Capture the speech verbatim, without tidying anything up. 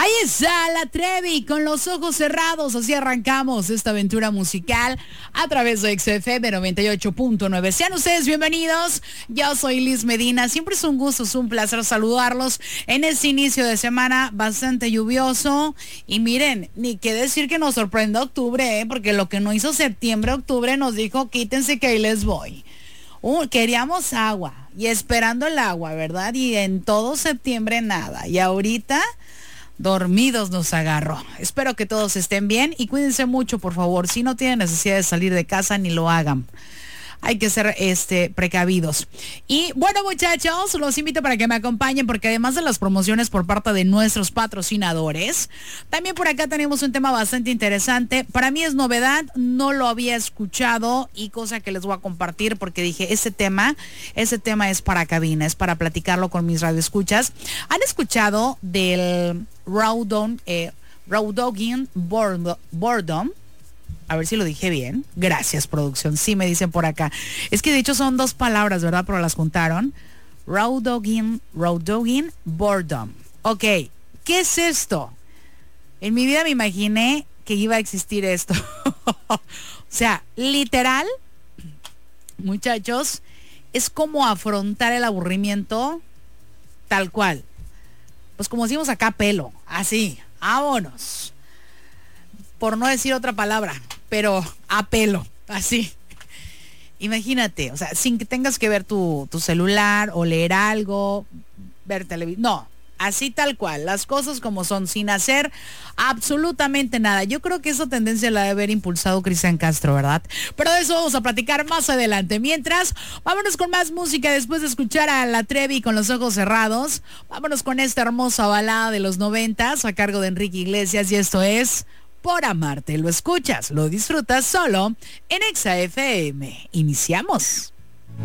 Ahí está la Trevi con los ojos cerrados. Así arrancamos esta aventura musical a través de X F M noventa y ocho punto nueve. Sean ustedes bienvenidos. Yo soy Liz Medina. Siempre es un gusto, es un placer saludarlos en este inicio de semana bastante lluvioso. Y miren, ni qué decir que nos sorprende octubre, ¿eh? Porque lo que no hizo septiembre, octubre nos dijo quítense que ahí les voy. Uh, queríamos agua y esperando el agua, ¿verdad? Y en todo septiembre nada. Y ahorita dormidos nos agarró. Espero que todos estén bien y cuídense mucho, por favor. Si no tienen necesidad de salir de casa, ni lo hagan. Hay que ser este precavidos. Y bueno, muchachos, los invito para que me acompañen porque además de las promociones por parte de nuestros patrocinadores, también por acá tenemos un tema bastante interesante. Para mí es novedad, no lo había escuchado y cosa que les voy a compartir porque dije, ese tema, ese tema es para cabina, es para platicarlo con mis radioescuchas. ¿Han escuchado del Raw Dog, eh, Raw Dogging Boredom? A ver si lo dije bien. Gracias, producción. Sí, me dicen por acá. Es que de hecho son dos palabras, ¿verdad? Pero las juntaron. Raw dogging, raw dogging, boredom. Ok, ¿qué es esto? En mi vida me imaginé que iba a existir esto. O sea, literal, muchachos, es como afrontar el aburrimiento tal cual. Pues como decimos acá, pelo. Así, vámonos. Por no decir otra palabra, pero a pelo, así. Imagínate, o sea, sin que tengas que ver tu, tu celular o leer algo, ver televisión. No, así tal cual, las cosas como son, sin hacer absolutamente nada. Yo creo que esa tendencia la debe haber impulsado Cristian Castro, ¿verdad? Pero de eso vamos a platicar más adelante. Mientras, vámonos con más música después de escuchar a la Trevi con los ojos cerrados. Vámonos con esta hermosa balada de los noventas a cargo de Enrique Iglesias y esto es Por Amarte. Lo escuchas, lo disfrutas solo en Exa F M. Iniciamos.